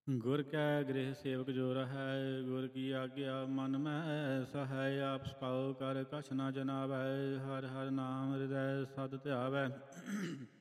ਗੁਰ ਕੈ ਗ੍ਰਹਿ ਸੇਵਕ ਜੋ ਰਹੈ, ਗੁਰ ਕੀ ਆਗਿਆ ਮਨ ਮੈਂ ਸਹਾਇ। ਆਪ ਸੁਖਾਉ ਕਰ ਕਛ ਨ ਜਨਾਵੈ, ਹਰਿ ਹਰਿ ਨਾਮ ਹਿਰਦੈ ਸਦ ਧਿਆਵੈ।